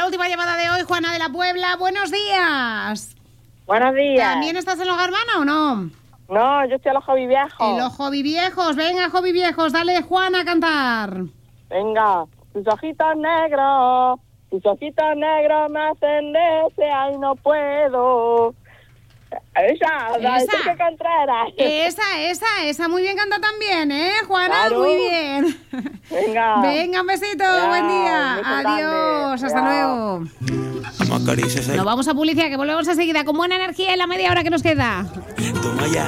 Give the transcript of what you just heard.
última llamada de hoy, Juana de la Puebla. Buenos días. Buenos días. ¿También estás en la Garbana o no? No, yo estoy a los Joviviejos. En los Joviviejos. Venga, Joviviejos, dale, Juana, a cantar. Venga. Tus ojitos negros me hacen desear y no puedo. Esa que Contreras. Esa, muy bien canta también, Juana? Claro. Muy bien. Venga, un besito, ya, buen día. un beso Adiós, grande. hasta luego. Nos vamos a publicidad, que volvemos enseguida con buena energía en la media hora que nos queda. Toma ya.